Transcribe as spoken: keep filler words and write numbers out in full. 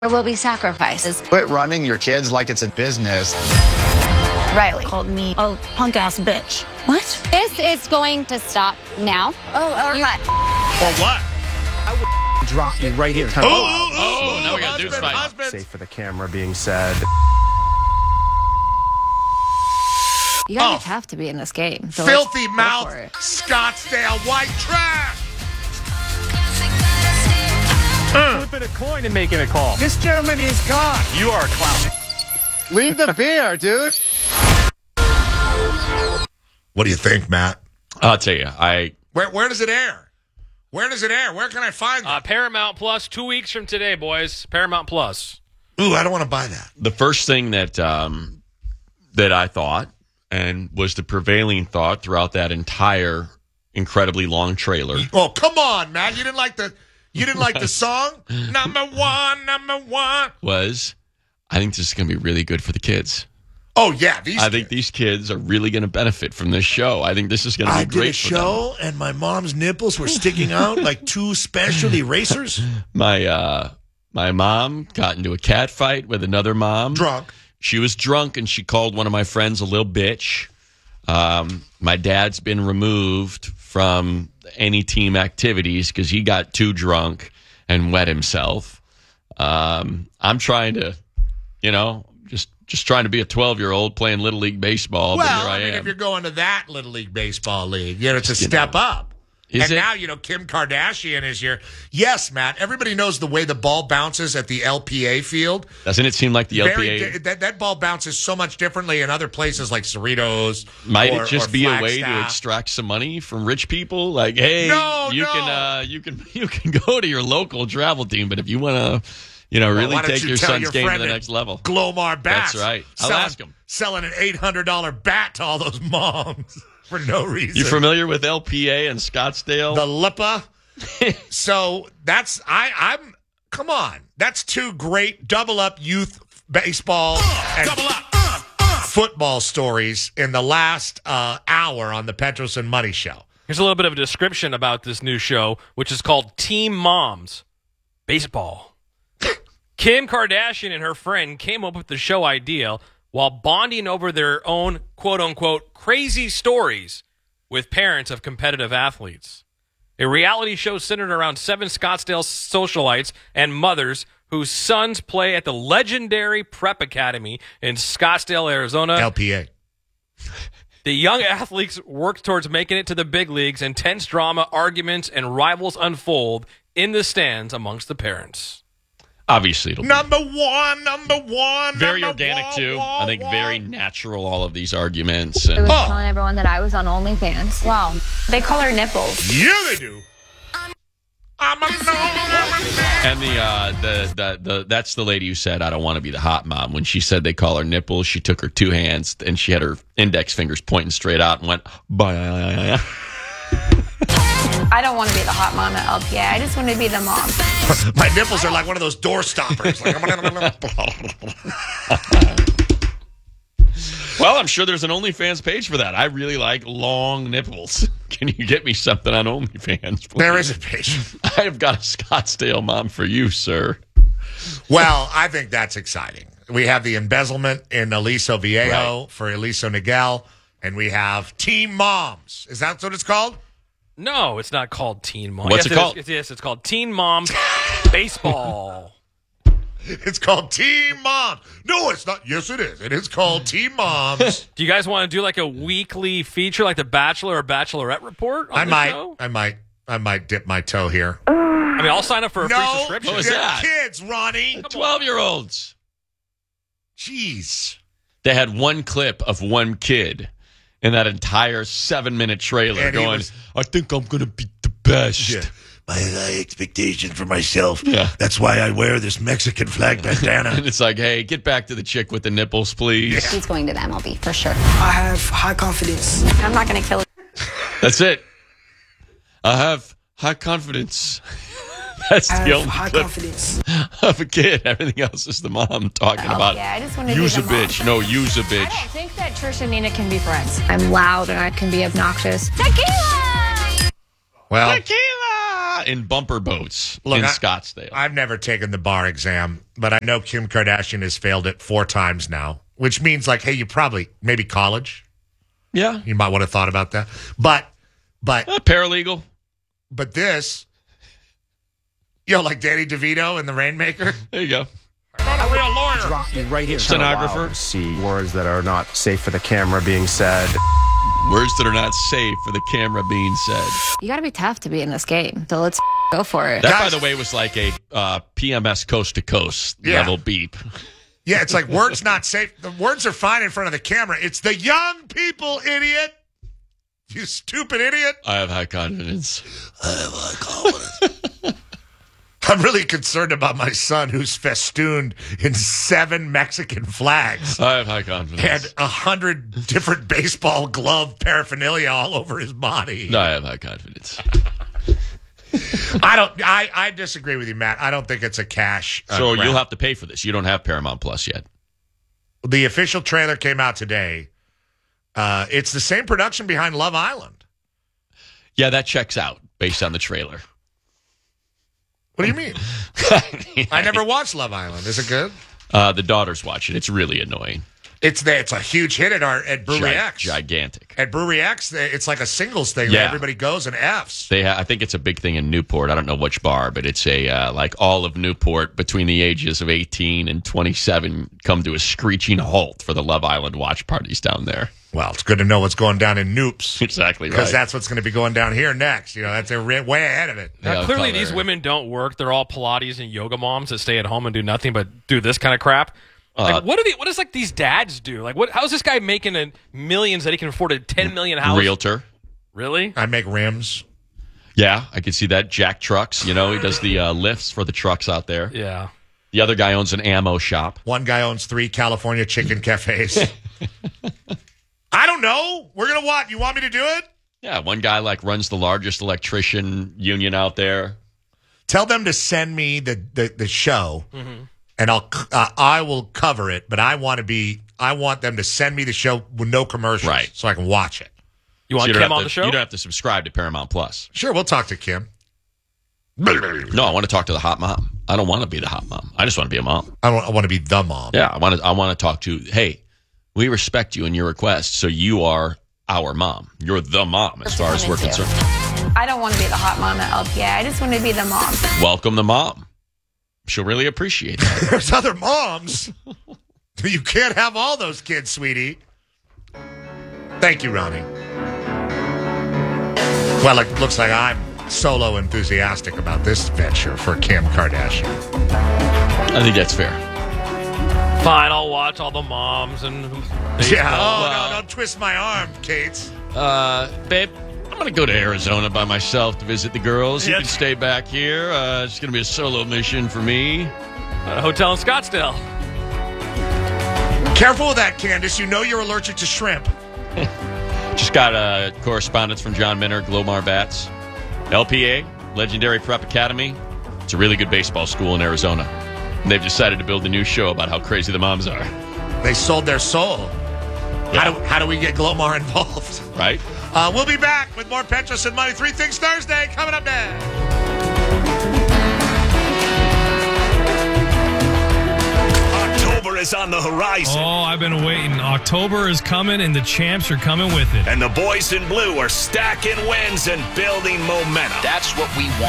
There will be sacrifices. Quit running your kids like it's a business. Riley called me a punk-ass bitch. What? This is going to stop now. Oh, all right. For what? I would drop you right here. Oh, oh, oh, Oh, now we got a deuce fight. Safe for the camera being said. You gotta Oh. be tough to be in this game. So Filthy let's go mouth, for it. Scottsdale white trash. Flipping a coin and making a call. This gentleman is gone. You are a clown. Leave the beer, dude. What do you think, Matt? I'll tell you, I Where where does it air? Where does it air? Where can I find it? Uh, Paramount Plus, two weeks from today, boys. Paramount Plus. Ooh, I don't want to buy that. the first thing that um, that I thought and was the prevailing thought throughout that entire incredibly long trailer Oh, come on, Matt. You didn't like the you didn't like the song? Number one, number one. was, I think this is going to be really good for the kids. Oh yeah, these I think kids. these kids are really going to benefit from this show. I think this is going to be I great did a for show and my mom's nipples were sticking out like two special erasers. them. My uh, my mom got into a cat fight with another mom. Drunk. She was drunk and she called one of my friends a little bitch. Um, my dad's been removed from any team activities because he got too drunk and wet himself. Um, I'm trying to, you know, just just trying to be a twelve-year-old playing Little League Baseball, but Well, here I, I mean, am. if you're going to that Little League Baseball league, you know, it's a You step know. up. Is and it? now, you know, Kim Kardashian is here. Yes, Matt, everybody knows the way the ball bounces at the L P A field. Doesn't it seem like the L P A Very di- that, that ball bounces so much differently in other places like Cerritos. might or, it just or be a way to Flagstaff. extract some money from rich people? Like, hey, No, you no. can uh, you can you can go to your local travel team, but if you want to, you know, Well, really why don't take you your tell son's your game to friend the at next level. Glomar Bats. That's right. I'll selling, ask him. Selling an eight hundred dollars bat to all those moms for no reason. You familiar with L P A and Scottsdale? The Lippa. So that's I. I'm. Come on, that's two great double up youth baseball and football stories in the last uh, hour on the Petros and Money Show. Here's a little bit of a description about this new show, which is called Team Moms Baseball. Kim Kardashian and her friend came up with the show idea while bonding over their own quote-unquote crazy stories with parents of competitive athletes. A reality show centered around seven Scottsdale socialites and mothers whose sons play at the legendary Prep Academy in Scottsdale, Arizona. L P A. The young athletes work towards making it to the big leagues. Intense drama, arguments, and rivals unfold in the stands amongst the parents. Obviously, it'll be Number one, number one. very number organic one, too. one, I think one. very natural. All of these arguments. I And, was Oh. telling everyone that I was on OnlyFans. Wow. They call her nipples. Yeah, they do. I'm a no, I'm a man. And the, uh, the the the that's the lady who said, "I don't want to be the hot mom." When she said they call her nipples, she took her two hands and she had her index fingers pointing straight out and went, "Bye." I don't want to be the hot mom at L P A. I just want to be the mom. My nipples are like one of those door stoppers. Like, Well, I'm sure there's an OnlyFans page for that. I really like long nipples. Can you get me something on OnlyFans, please? there is a page. I have got a Scottsdale mom for you, sir. Well, I think that's exciting. We have the embezzlement in Aliso Viejo Right. for Aliso Niguel, and we have Team Moms. Is that what it's called? No, it's not called Teen Moms. What's yes, it called? Is, yes, it's called Teen Moms Baseball. It's called Team Moms. No, it's not. Yes, it is. It is called Team Moms. Do you guys want to do like a weekly feature like the Bachelor or Bachelorette report on I the might, show? I might, I might dip my toe here. I mean, I'll sign up for a free No, subscription. What was they're that? kids, Ronnie. twelve-year-olds. Jeez. They had one clip of one kid in that entire seven-minute trailer And he going, was- I think I'm going to be the best. Yeah. My high expectation for myself. Yeah. That's why I wear this Mexican flag bandana. And it's like, hey, get back to the chick with the nipples, please. He's going to the M L B for sure. I have high confidence. I'm not going to kill That's it. I have high confidence. That's I the have only high clip confidence. of a kid. Everything else is the mom talking Oh, about, yeah, I just wanna be use the a mom. bitch. No, use a I bitch. don't think that Trish and Nina can be friends. I'm loud and I can be obnoxious. Tequila! Well, Tequila! Yeah, in bumper boats Look, in I- Scottsdale. I've never taken the bar exam, but I know Kim Kardashian has failed it four times now, which means like, hey, you probably maybe college. yeah, You might want to have thought about that, but but Uh, paralegal. but this, you know, like Danny DeVito in The Rainmaker. There you go. Not a real lawyer. Drop you right here. Stenographer. To see words that are not safe for the camera being said. Words that are not safe for the camera being said. You got to be tough to be in this game. So let's go for it. That, Guys- by the way, was like a uh, P M S coast to coast Yeah. level beep. Yeah, it's like words not safe. The words are fine in front of the camera. It's the young people, idiot. You stupid idiot. I have high confidence. I'm really concerned about my son who's festooned in seven Mexican flags I have high confidence. and a hundred different baseball glove paraphernalia all over his body. No, I have high confidence. I don't. I, I disagree with you, Matt. I don't think it's a cash. uh, So grab. you'll have to pay for this. You don't have Paramount Plus yet. The official trailer came out today. Uh, it's the same production behind Love Island. Yeah, that checks out based on the trailer. What do you mean? I never watched Love Island. Is it good? Uh, the daughters watch it. It's really annoying. It's the, it's a huge hit at our at Brewery Gi- X. Gigantic. At Brewery X, it's like a singles thing. Yeah. Where everybody goes and Fs. They, ha- I think it's a big thing in Newport. I don't know which bar, but it's a uh, like all of Newport between the ages of eighteen and twenty-seven come to a screeching halt for the Love Island watch parties down there. Well, it's good to know what's going down in Noops. Exactly right. Because that's what's going to be going down here next. You know, that's they're re- way ahead of it. Now, Yeah, clearly, color. these women don't work. They're all Pilates and yoga moms that stay at home and do nothing but do this kind of crap. Like, Uh, what do they? What does like these dads do? Like, what? How's this guy making a millions that he can afford a ten million house? Realtor. Really? I make rims. Yeah, I can see that. Jack Trucks. You know, he does the uh, lifts for the trucks out there. Yeah. The other guy owns an ammo shop. One guy owns three California chicken cafes. I don't know. We're going to what? You want me to do it? Yeah, one guy like runs the largest electrician union out there. Tell them to send me the, the, the show, Mm-hmm. and I'll uh, I will cover it. But I want to be I want them to send me the show with no commercials, Right. so I can watch it. You want So you don't Kim have on to- the show? You don't have to subscribe to Paramount Plus. Sure, we'll talk to Kim. No, I want to talk to the hot mom. I don't want to be the hot mom. I just want to be a mom. I don't I want to be the mom. Yeah, I want to. I want to talk to. Hey, we respect you and your request, so you are our mom. You're the mom as far as we're concerned. I don't want to be the hot mom at L P A. I just want to be the mom. Welcome the mom. She'll really appreciate that. There's other moms. You can't have all those kids, sweetie. Thank you, Ronnie. Well, it looks like I'm solo enthusiastic about this venture for Kim Kardashian. I think that's fair. Fine, I'll watch all the moms and. Yeah. Oh, well- no, don't twist my arm, Kate. Uh, babe, I'm gonna go to Arizona by myself to visit the girls. You Yes. can stay back here. Uh, it's gonna be a solo mission for me. At a hotel in Scottsdale. Careful with that, Candace. You know you're allergic to shrimp. Just got a correspondence from John Minner, Glomar Bats. L P A, Legendary Prep Academy. It's a really good baseball school in Arizona. And they've decided to build a new show about how crazy the moms are. They sold their soul. Yeah. How do how do we get Glomar involved? Right? Uh, we'll be back with more Petros and Money. Three Things Thursday coming up next. October is on the horizon, Oh, I've been waiting. October is coming, and the champs are coming with it. and the boys in blue are stacking wins and building momentum. That's what we want.